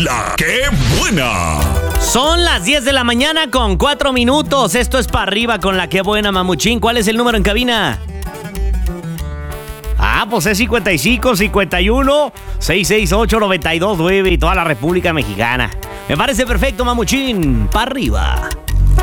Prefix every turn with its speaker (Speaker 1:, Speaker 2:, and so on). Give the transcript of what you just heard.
Speaker 1: La que buena.
Speaker 2: Son las 10 de la mañana con 4 minutos. Esto es para arriba con La que buena, mamuchín. ¿Cuál es el número en cabina? Pues es 55 51 668 929 y toda la República Mexicana. Me parece perfecto, mamuchín. Para arriba.